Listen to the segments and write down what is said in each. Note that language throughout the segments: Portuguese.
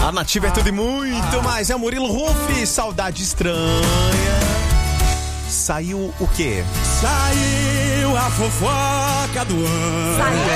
A Nativa é tudo e muito mais. É o Murilo Ruff, Saudade Estranha. Saiu o quê? Saiu a fofoca do ano.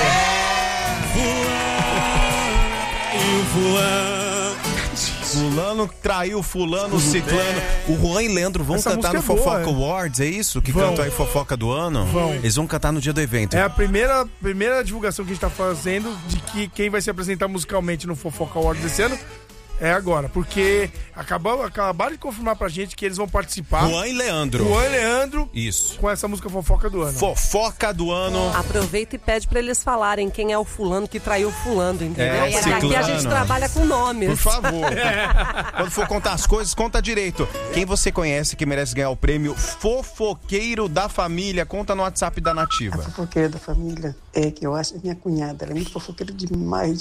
Fulano traiu fulano, ciclano. O Juan e Leandro vão cantar no Fofoca Awards, é isso? Que cantam aí Fofoca do Ano? Vão. Eles vão cantar no dia do evento. É a primeira divulgação que a gente tá fazendo de que quem vai se apresentar musicalmente no Fofoca Awards desse ano é agora, porque acabaram de confirmar pra gente que eles vão participar. Juan e Leandro. Isso. Com essa música Fofoca do Ano. Fofoca do Ano. Aproveita e pede pra eles falarem quem é o fulano que traiu o fulano, entendeu? É, Porque aqui a gente trabalha com nomes. Por favor. Quando for contar as coisas, conta direito. Quem você conhece que merece ganhar o prêmio Fofoqueiro da Família? Conta no WhatsApp da Nativa. A fofoqueira da família é que eu acho minha cunhada. Ela é muito fofoqueira demais.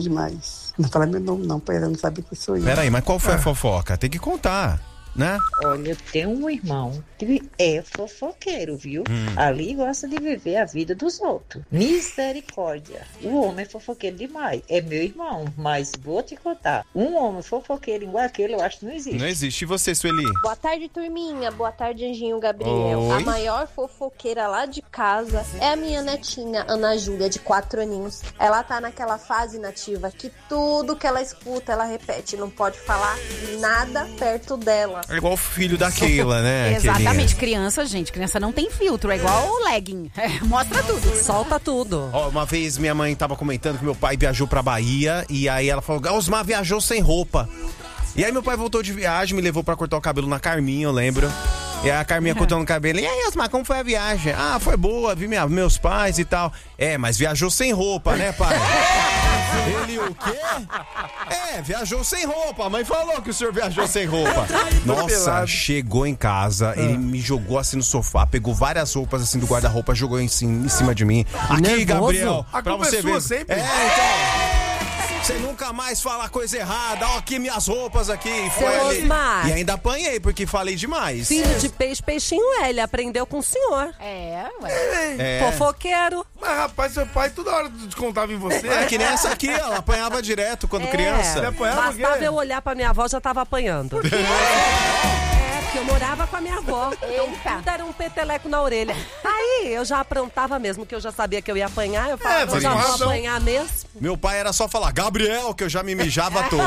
Não fala meu nome não, pra ela não saber quem sou eu. Peraí, mas qual foi a fofoca? Tem que contar, né? Olha, eu tenho um irmão que é fofoqueiro, viu? Ali gosta de viver a vida dos outros. Misericórdia. O homem é fofoqueiro demais. É meu irmão, mas vou te contar. Um homem fofoqueiro igual aquele, eu acho que não existe. Não existe. E você, Sueli? Boa tarde, turminha. Boa tarde, Anjinho Gabriel. Oi. A maior fofoqueira lá de casa é a minha netinha, Ana Júlia, de 4 aninhos. Ela tá naquela fase nativa que tudo que ela escuta, ela repete. Não pode falar nada perto dela. É igual o filho da Keila, né? Exatamente. Criança, gente. Criança não tem filtro. É igual o legging. Mostra tudo. Solta tudo. Ó, uma vez minha mãe tava comentando que meu pai viajou pra Bahia e aí ela falou, Osmar viajou sem roupa. E aí meu pai voltou de viagem, me levou pra cortar o cabelo na Carminha, eu lembro. E aí a Carminha cortando o cabelo. E aí, Osmar, como foi a viagem? Ah, foi boa, vi meus pais e tal. É, mas viajou sem roupa, né, pai? Ele o quê? É, viajou sem roupa. A mãe falou que o senhor viajou sem roupa. Nossa, chegou em casa, ele me jogou assim no sofá, pegou várias roupas assim do guarda-roupa, jogou em cima de mim. Aqui, nervoso? Gabriel, A pra culpa você é sua ver. sempre. É, então... Você nunca mais fala coisa errada. Ó, aqui minhas roupas aqui. Seu Osmar. E ainda apanhei porque falei demais. Filho de peixe, peixinho é. Ele aprendeu com o senhor. Fofoqueiro. Mas, rapaz, seu pai toda hora descontava em você. É que nem essa aqui, ela apanhava direto quando criança. Bastava eu olhar pra minha avó, já tava apanhando. Porque eu morava com a minha avó. Então tudo era um peteleco na orelha. Aí eu já aprontava mesmo, que eu já sabia que eu ia apanhar. Eu falava, eu já vou apanhar mesmo. Meu pai era só falar, Gabriel, que eu já me mijava todo.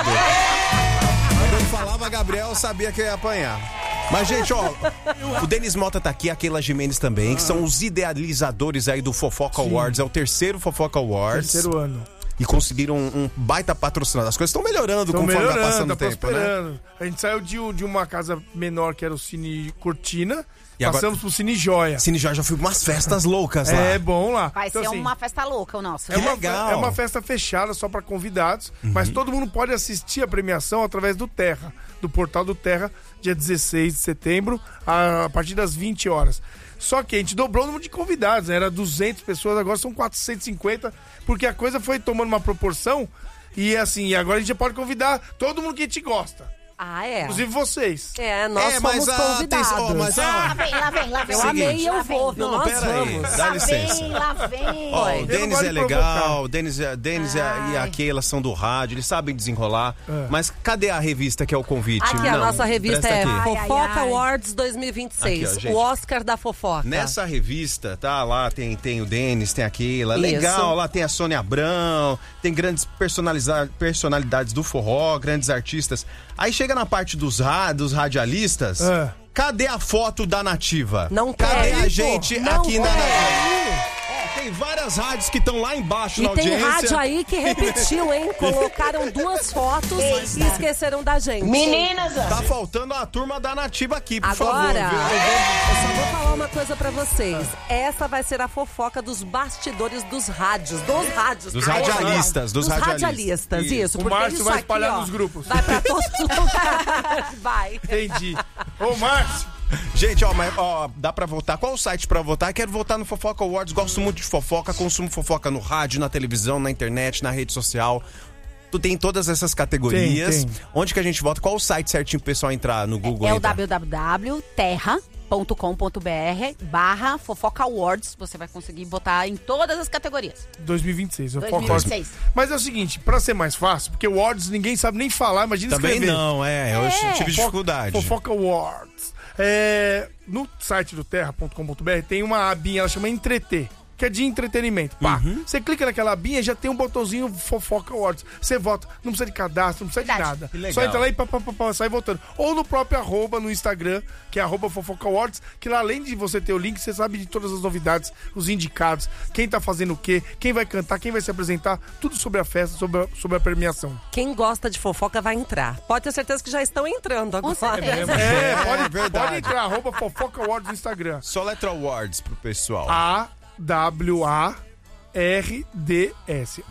Quando ele falava Gabriel, eu sabia que eu ia apanhar. Mas, gente, ó, o Denis Mota tá aqui, a Keila Gimenez também, que são os idealizadores aí do Fofoca Awards. É o terceiro Fofoca Awards. Terceiro ano. E conseguiram um baita patrocinador. As coisas estão melhorando conforme vai passando o tempo, né? A gente saiu de uma casa menor, que era o Cine Cortina, e passamos pro Cine Joia. Cine Joia, já fui pra umas festas loucas lá. É bom lá. Vai ser uma festa louca o nosso. Que legal. É uma festa fechada só pra convidados, mas todo mundo pode assistir a premiação através do Terra, do portal do Terra, dia 16 de setembro, a partir das 20 horas. Só que a gente dobrou o número de convidados, né? Era 200 pessoas, agora são 450, porque a coisa foi tomando uma proporção e assim, agora a gente já pode convidar todo mundo que a gente gosta. Ah, é? Inclusive vocês. É, nós somos convidados. Lá vem. Eu amei e eu vou, viu? Nós vamos. Dá licença. Lá vem. Ó, o Denis é legal, o Denis e a Keila são do rádio, eles sabem desenrolar. Mas cadê a revista que é o convite? Aqui, a nossa revista é aqui. Fofoca Awards 2026. Aqui, ó, o Oscar da fofoca. Nessa revista, tá? Lá tem o Denis, tem a Keila. Isso. Legal, lá tem a Sônia Abrão, tem grandes personalidades do forró, grandes artistas. Aí chega na parte dos radialistas, cadê a foto da Nativa? Não Cadê quer, a gente não aqui quer. na Nativa? Tem várias rádios que estão lá embaixo E na audiência. tem rádio aí que repetiu, hein? Colocaram 2 fotos e esqueceram da gente. Meninas! Tá faltando a turma da Nativa aqui, por favor. Agora, Viu? eu só vou falar uma coisa pra vocês. Essa vai ser a fofoca dos bastidores dos rádios. Dos radialistas. Dos radialistas, isso. O Porque Márcio isso vai aqui, espalhar ó, nos grupos. Vai pra todos os lugares. Vai. Entendi. Ô, Márcio! Gente, ó, dá pra votar. Qual o site pra votar? Quero votar no Fofoca Awards. Gosto muito de fofoca, consumo fofoca no rádio, na televisão, na internet, na rede social. Tu tem todas essas categorias. Tem. Onde que a gente vota? Qual o site certinho pro pessoal entrar no Google? É o www.terra.com.br. twitter.com.br/Fofoca Awards. Você vai conseguir botar em todas as categorias. 2026. 2026. Mas é o seguinte, pra ser mais fácil, porque Awards ninguém sabe nem falar, imagina Também escrever. não, eu tive dificuldade. Fofoca Awards. No site do terra.com.br tem uma abinha, ela chama Entreter, que é de entretenimento. Pá, você clica naquela abinha, já tem um botãozinho Fofoca Awards. Você vota, não precisa de cadastro, não precisa de nada. Só entra lá e sai votando. Ou no próprio arroba no Instagram, que é @Fofoca Awards, que lá além de você ter o link, você sabe de todas as novidades, os indicados, quem tá fazendo o quê, quem vai cantar, quem vai se apresentar, tudo sobre a festa, sobre a premiação. Quem gosta de fofoca vai entrar. Pode ter certeza que já estão entrando agora. Pode entrar, @Fofoca Awards no Instagram. Só letra Awards pro pessoal. AWARDS.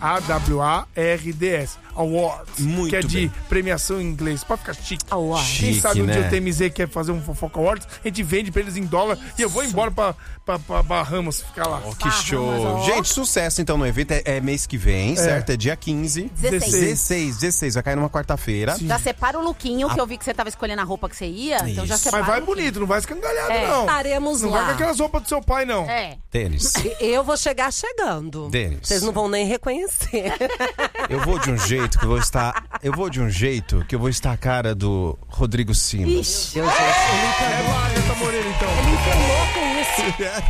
Awards. Muito que é de bem. premiação em inglês. Pode ficar chique. Awards. Quem Chique, sabe um né? dia o TMZ quer fazer um Fofoca Awards, a gente vende pra eles em dólar e eu vou embora pra Bahamas ficar lá. Oh, que show. Gente, sucesso então no evento. É mês que vem, certo? É dia 15. 16. Vai cair numa quarta-feira. Já separa o lookinho, que eu vi que você tava escolhendo a roupa que você ia. Então já Isso. separa. Mas vai o lookinho. bonito, não vai escangalhado, não. Estaremos Não lá. vai com aquelas roupas do seu pai, não. Tênis. Eu vou chegar chegando. Denis. Vocês não vão nem reconhecer. Eu vou de um jeito que eu vou estar. A cara do Rodrigo Sima. Ixi. Deus, gente, Leva a Rita Moreira, então. ele encanou com isso.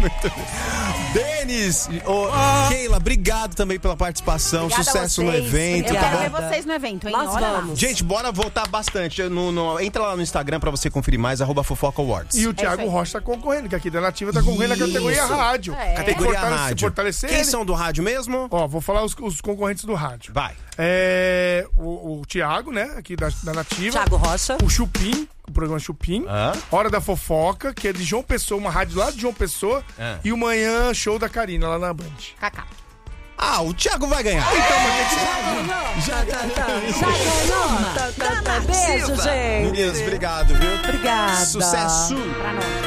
Denis! Keila, obrigado também pela participação. Obrigada a Sucesso no vocês. evento, Eu tá quero bom? ver vocês no evento, hein? Nós Olha lá. vamos. Gente, bora voltar bastante. Entra lá no Instagram pra você conferir mais, @Fofoca Awards. E o isso Thiago aí. Rocha tá concorrendo, que aqui da Nativa tá concorrendo na categoria rádio. É. Categoria Tem que rádio. fortalecer Quem ele. são do rádio mesmo? Ó, vou falar os concorrentes do rádio. Vai. O Thiago, né, aqui da Nativa. Thiago Rocha. O Chupim, o programa Chupim. Hora da Fofoca, que é de João Pessoa, uma rádio lá de João Pessoa. E o Manhã Show da Karina, lá na Band. Cacá. O Thiago vai ganhar. Já ganhou. Beijo, gente. Meninos, obrigado, viu? Obrigada. Sucesso. Pra nós.